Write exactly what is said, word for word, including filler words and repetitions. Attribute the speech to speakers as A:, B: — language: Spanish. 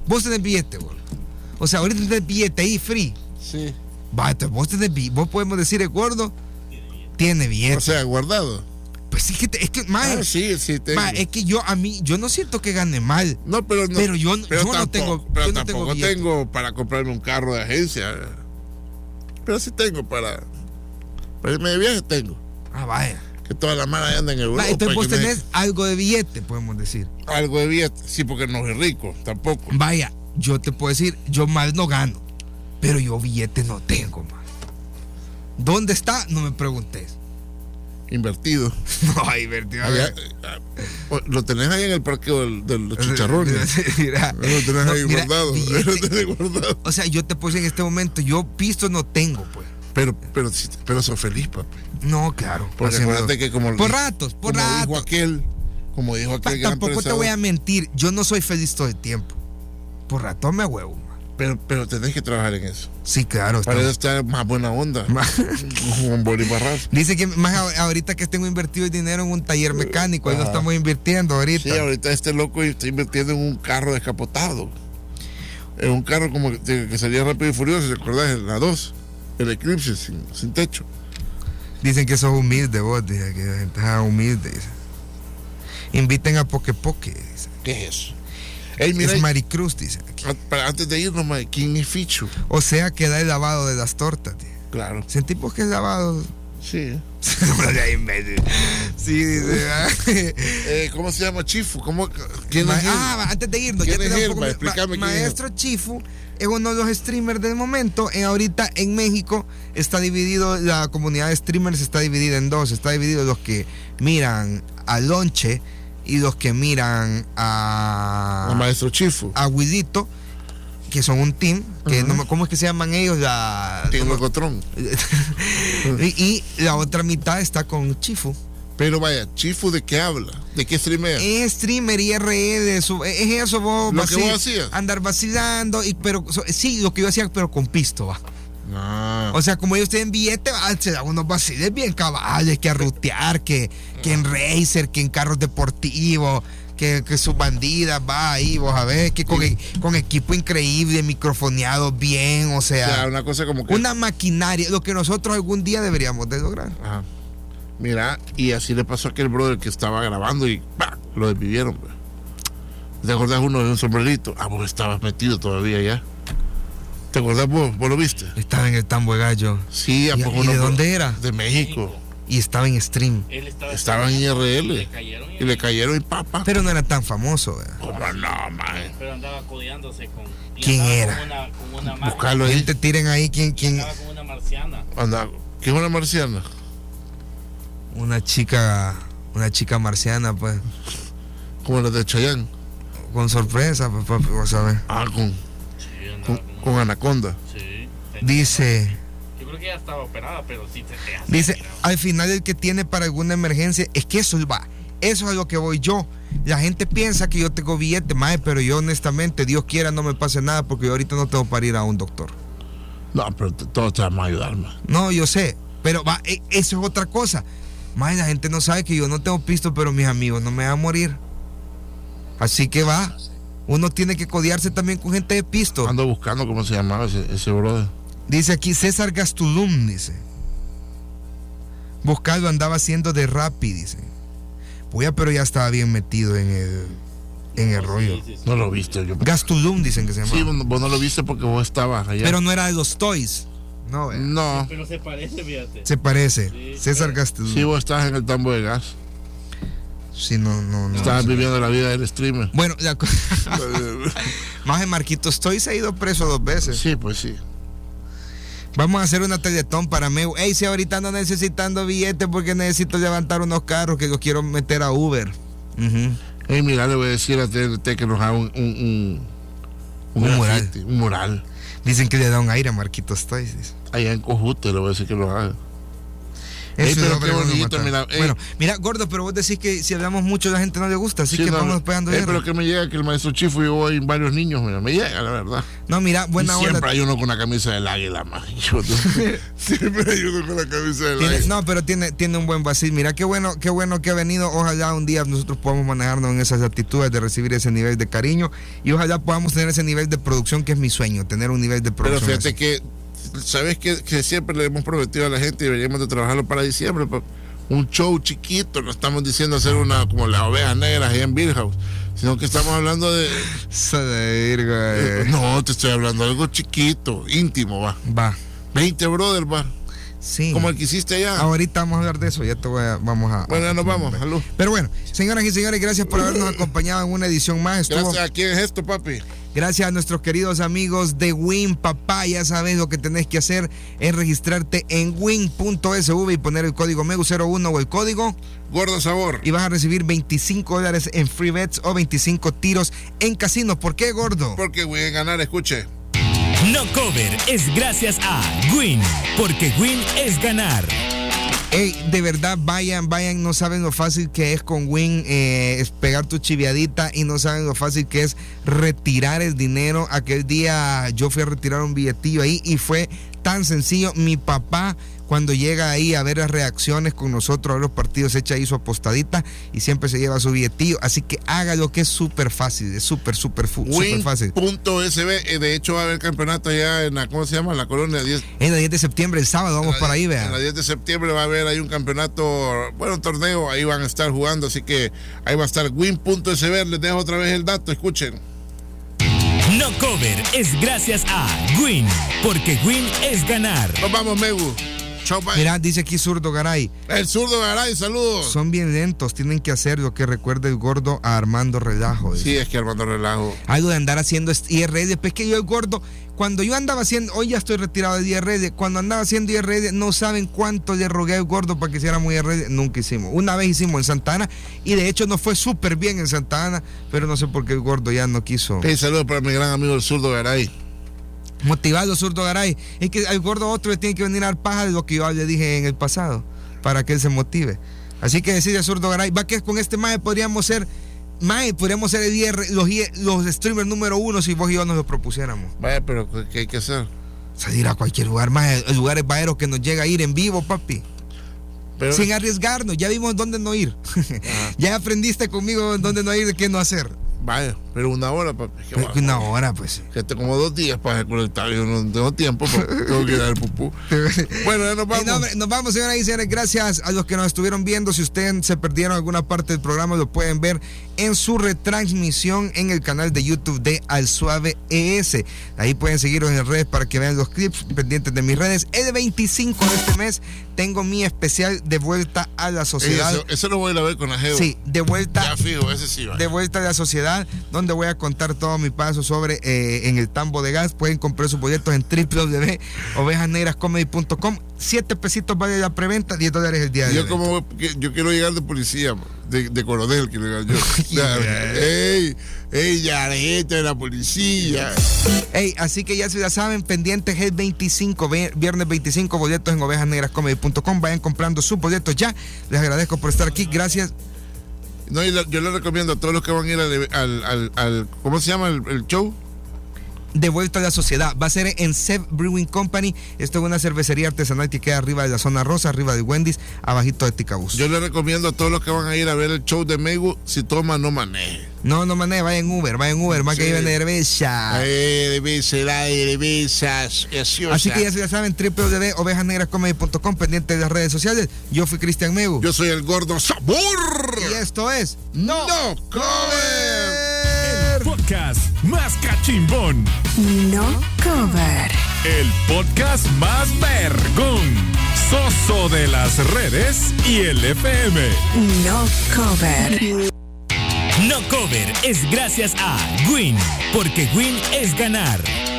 A: Vos tenés billete, bol. O sea, ahorita tenés billete ahí, free.
B: Sí.
A: Va, entonces vos tenés billete. Vos podemos decir, el gordo tiene billete.
B: O sea, guardado.
A: Pues sí, que te, es que, mae,
B: Ah, sí, sí tengo.
A: mae, es que yo, a mí, yo no siento que gane mal.
B: No, pero no.
A: Pero yo,
B: pero
A: yo
B: tampoco,
A: no tengo.
B: Pero
A: yo no tengo,
B: tampoco
A: billete.
B: tengo para comprarme un carro de agencia. Pero sí tengo para. Para irme de viaje tengo.
A: Ah, vaya.
B: Que toda la mano anda en Europa.
A: Va, entonces vos
B: que me-
A: tenés algo de billete, podemos decir.
B: algo de billete. Sí, porque no soy rico, tampoco.
A: Vaya, yo te puedo decir, yo mal no gano, pero yo billete no tengo, man. ¿Dónde está? No me preguntes.
B: Invertido.
A: No, invertido.
B: Allá, ah, lo tenés ahí en el parqueo del, de los chicharrones.
A: Mira,
B: Lo tenés
A: no,
B: ahí
A: mira,
B: guardado.
A: billete-
B: Lo tenés guardado.
A: O sea, yo te puedo decir en este momento, yo pisto no tengo, pues.
B: Pero, pero, sí- pero sos feliz, papi.
A: No, claro.
B: Porque
A: haciendo-
B: acuérdate que como
A: Por ratos, por
B: como
A: ratos.
B: dijo aquel, como dijo aquel
A: Ta-
B: gran
A: Tampoco te
B: pensador,
A: voy a mentir, yo no soy feliz todo el tiempo. Por rato me huevo, man.
B: pero, pero tenés que trabajar en eso.
A: Sí, claro.
B: Para eso
A: está-
B: estar más buena onda.
A: Más-
B: Con Bolivarrazo.
A: Dice que más a- ahorita que tengo invertido el dinero en un taller mecánico, ahí lo
B: Ajá.
A: estamos invirtiendo ahorita.
B: Sí, ahorita este loco está invirtiendo en un carro descapotado. En un carro como que, que salía rápido y furioso, ¿te acordás? En la dos. El Eclipse sin, sin techo.
A: Dicen que sos humilde vos, dice, que la gente es humilde. Dice. Inviten a Poke Poke, dice.
B: ¿Qué es eso? Ey, mira,
A: Es Maricruz, dice. aquí.
B: a- para- antes de irnos, mae, ¿quién es Fichu?
A: O sea que da el lavado de las tortas, dice.
B: Claro.
A: Sentimos que es lavado.
B: Sí.
A: No seas imbécil. Sí, dice.
B: Eh, ¿Cómo se llama Chifu? ¿Cómo, ¿Quién
A: Ma-
B: es él?
A: ah, va, antes de irnos,
B: ¿Quién
A: ya te
B: es
A: da un
B: él?
A: poco
B: Ma,
A: mi-
B: explícame
A: ma-
B: quién es.
A: Maestro Chifu es uno de los streamers del momento. En, ahorita en México está dividido, la comunidad de streamers está dividida en dos. Está dividido los que miran a Lonche y los que miran a,
B: El maestro Chifu.
A: a Guidito, que son un team. Que
B: Ajá.
A: no me- ¿Cómo es que se llaman ellos? La,
B: Tiene
A: ¿cómo?
B: locotrón.
A: y, y la otra mitad está con Chifu.
B: Pero vaya, Chifu, ¿de qué habla? ¿De qué streamea?
A: Es streamer y R E de su, es eso vos,
B: Lo que
A: vacil-
B: vos hacías.
A: andar vacilando y pero so- sí, lo que yo hacía pero con pisto, va.
B: Ah,
A: O sea, como ellos tienen billete, va, se dan unos vaciles bien cabales, que a rutear, que, que en racer, que en carros deportivos, que, que sus bandidas, va ahí, vos a ver, que con,
B: Sí.
A: e- con equipo increíble, microfoneado bien, o
B: o sea,
A: sea,
B: una cosa como que...
A: una maquinaria, lo que nosotros algún día deberíamos de lograr.
B: Ajá. Mira, y así le pasó a aquel brother que estaba grabando y ¡pah! Lo desvivieron. Pues. ¿Te acordás uno de un sombrerito? Ah, vos estabas metido todavía ya. ¿Te acordás vos? ¿Vos lo viste?
A: Estaba en el Tambo de Gallo.
B: Sí, ¿a
A: ¿Y-
B: poco
A: y
B: no?
A: de dónde era?
B: De México.
A: Y estaba en stream.
C: Él estaba,
B: Estaba en I R L.
C: Y le cayeron,
B: Y le cayeron y papá.
A: Pero no era tan famoso, ¿verdad?
B: ¿Cómo no, man?
C: pero andaba codeándose con. y
A: ¿Quién
C: andaba
A: era?
C: Con una, con una mar-
B: Buscarlo ahí.
A: Gente, tiren ahí quién, quién.
C: Andaba con una marciana.
B: Anda. ¿Qué es una marciana?
A: Una chica, una chica marciana, pues,
B: Como la de Chayanne.
A: con sorpresa, pues, papi, vos sabés.
B: Ah, con,
C: Sí, andaba
B: con,
C: con,
B: con Anaconda.
C: sí.
A: Dice,
C: Yo creo que ella estaba operada, pero sí se te hace.
A: dice,
C: mira.
A: al final el que tiene para alguna emergencia, es que eso va, eso es a lo que voy yo. La gente piensa que yo tengo billete, mae, pero yo honestamente, Dios quiera no me pase nada porque yo ahorita no tengo para ir a un doctor.
B: No, pero te- todos te vamos a ayudar, man.
A: No, yo sé, pero va, e- eso es otra cosa. Mae, la gente no sabe que yo no tengo pisto, pero mis amigos no me van a morir. Así que va, uno tiene que codearse también con gente de pisto.
B: Ando buscando cómo se llamaba ese, ese brother.
A: Dice aquí César Gastulum, dice. Buscado andaba haciendo de Rappi, dice. Pues pero ya estaba bien metido en el, en el rollo.
C: Sí, sí, sí.
B: No lo viste. Yo...
A: Gastulum dicen que se llama.
B: Sí, vos, vos no lo viste porque vos estabas allá.
A: Pero no era de los Toys. No, eh,
B: No.
C: Pero se parece, fíjate.
A: se parece.
C: Sí,
A: César
C: pero-
A: Gastulum.
B: Sí, vos estabas en el tambo de gas.
A: Sí, no, no, no.
B: Estabas viviendo la vida del streamer.
A: Bueno, la co- más de Marquitos Toys se ha ido preso dos veces.
B: Sí, pues sí.
A: Vamos a hacer una teletón para Meu. Ey, si ahorita ando necesitando billetes porque necesito levantar unos carros que los quiero meter a Uber. Ujú.
B: Hey, mira, le voy a decir a T N T que nos haga un, un, un,
A: Un mural.
B: grafiti, un mural.
A: Dicen que le da un aire a Marquitos Toys. Dice.
B: Allá en Cojute le voy a decir que lo haga. Ey,
A: Eso
B: pero
A: es
B: qué
A: lo que
B: bonito,
A: nos mata.
B: mira, ey.
A: Bueno, mira, gordo, pero vos decís que si hablamos mucho la gente no le gusta, así
B: Sí,
A: que
B: no,
A: vamos pegando
B: ey,
A: hierro.
B: pero que me llega que el maestro Chifo llevó ahí varios niños, mira, me llega, la verdad.
A: No, mira, buena
B: Y
A: onda.
B: siempre hay uno con la camisa del águila, man. Yo, siempre hay uno con la camisa del
A: Tiene-
B: águila.
A: no, pero tiene, tiene un buen vacil. Mira, qué bueno, qué bueno que ha venido. Ojalá un día nosotros podamos manejarnos en esas actitudes de recibir ese nivel de cariño y ojalá podamos tener ese nivel de producción que es mi sueño, tener un nivel de
B: Pero
A: producción.
B: fíjate
A: así.
B: que, ¿sabes qué? Que siempre le hemos prometido a la gente y deberíamos de trabajarlo para diciembre, pa- un show chiquito, no estamos diciendo hacer una como las ovejas negras allá en Beer House, sino que estamos hablando de...
A: Esa de virga,
B: eh,
A: eh.
B: no, te estoy hablando de algo chiquito, íntimo, va.
A: Va,
B: veinte brother, va.
A: sí.
B: Como el que hiciste allá.
A: Ahorita vamos a hablar de eso, ya te voy a, vamos a...
B: Bueno, ya nos vamos, salud.
A: Pero bueno, señoras y señores, gracias por habernos acompañado en una edición más. Estuvo-
B: Gracias a quién es esto, papi.
A: Gracias a nuestros queridos amigos de Win, papá. Ya sabes lo que tenés que hacer es registrarte en win punto s v y poner el código MEGU cero uno o el código
B: Gordo Sabor.
A: y vas a recibir veinticinco dólares en free bets o veinticinco tiros en casinos. ¿Por qué, gordo?
B: Porque voy a ganar, escuche.
D: No Cover es gracias a Win, porque Win es ganar.
A: Ey, de verdad, vayan, vayan, no saben lo fácil que es con Win eh, es pegar tu chiviadita y no saben lo fácil que es retirar el dinero. Aquel día yo fui a retirar un billetillo ahí y fue tan sencillo. Mi papá, cuando llega ahí a ver las reacciones con nosotros, a ver los partidos, echa ahí su apostadita y siempre se lleva su billetillo. Así que hágalo, que es súper fácil, es súper, súper, fu- súper
B: Win
A: fácil.
B: punto s b. eh, De hecho, va a haber campeonato allá en la, ¿cómo se llama? En la colonia diez.
A: Es el diez de septiembre, el sábado, vamos para ahí,
B: En la
A: vean.
B: diez de septiembre va a haber ahí un campeonato, bueno, un torneo, ahí van a estar jugando, así que ahí va a estar Win punto s b. Les dejo otra vez el dato, escuchen.
D: No Cover es gracias a Win, porque Win es ganar.
B: Nos vamos, Megu. Chao, bye.
A: Mira, dice aquí Zurdo Garay.
B: El zurdo Garay, saludos.
A: Son bien lentos, tienen que hacer lo que recuerda el gordo a Armando Relajo. dice.
B: Sí, es que Armando Relajo.
A: Algo de andar haciendo I R S. Pues que yo el gordo, cuando yo andaba haciendo, hoy ya estoy retirado de I R S, cuando andaba haciendo I R S, no saben cuánto le rogué al gordo para que hiciéramos I R S, nunca hicimos. Una vez hicimos en Santa Ana y de hecho nos fue súper bien en Santa Ana, pero no sé por qué el gordo ya no quiso.
B: Hey, saludos para mi gran amigo el zurdo Garay.
A: Motivado, Zurdo Garay. Es que al gordo otro le tiene que venir a dar paja de lo que yo le dije en el pasado, para que él se motive. Así que decide Zurdo Garay, va que con este mae podríamos ser, mae, podríamos ser el I R, los, los streamers número uno si vos y yo nos lo propusiéramos.
B: Vaya, pero ¿qué hay que hacer?
A: Salir a cualquier lugar, más el lugar es baero que nos llega a ir en vivo, papi.
B: Pero,
A: Sin arriesgarnos, ya vimos dónde no ir. Ya aprendiste conmigo dónde no ir, qué no hacer.
B: vaya, pero una hora, papi. ¿Qué
A: Pero
B: va?
A: que una hora, pues.
B: Que tengo como dos días para conectar. Yo no tengo tiempo, porque tengo que ir al pupú. Bueno, ya nos
A: Eh,
B: vamos.
A: no, hombre, nos vamos, señoras y señores. Gracias a los que nos estuvieron viendo. Si ustedes se perdieron alguna parte del programa, lo pueden ver en su retransmisión en el canal de YouTube de Al Suave E S. Ahí pueden seguirnos en redes para que vean los clips pendientes de mis redes. El veinticinco de este mes tengo mi especial de vuelta a la
B: Ey,
A: sociedad.
B: eso, eso lo voy a ir a ver con la Geo.
A: Sí, de vuelta.
B: Ya fijo, ese sí va.
A: De vuelta a la sociedad, donde voy a contar todo mi paso sobre eh, en el tambo de gas. Pueden comprar sus boletos en w w w punto ovejas negras comedy punto com. Siete pesitos vale la preventa, diez dólares el día de
B: Yo
A: hoy.
B: como que- yo quiero llegar de policía, man, de, de coronel quiero llegar yo. Ya, ey, ey, ya gente de la policía.
A: Ey, así que ya se la saben, pendientes el veinticinco, ve- viernes veinticinco, boletos en ovejas negras comedy punto com. Vayan comprando sus boletos ya. Les agradezco por estar aquí. Gracias.
B: No, y la- yo le recomiendo a todos los que van a ir al, al, al, al- ¿cómo se llama el, el show?
A: De vuelta a la sociedad. Va a ser en Sev Brewing Company. Esto es una cervecería artesanal que queda arriba de la zona rosa, arriba de Wendy's, abajito de Ticabús.
B: Yo le recomiendo a todos los que van a ir a ver el show de Megu, si toma, no maneje.
A: No, no mané, vaya en Uber, vaya en Uber, más
B: Sí.
A: que vende cerveza.
B: Ay, de besos, de besos, gaseosa.
A: Así que ya se la saben, w w w punto ovejas negras comedy punto com, pendiente de las redes sociales. Yo fui Cristian Megu.
B: Yo soy el gordo Sabor.
A: Y esto es
B: No,
A: No
B: Cover.
D: Podcast más cachimbón.
E: No Cover.
D: El podcast más vergón. Soso de las redes y el F M.
E: No Cover.
D: No Cover es gracias a Win, porque Win es ganar.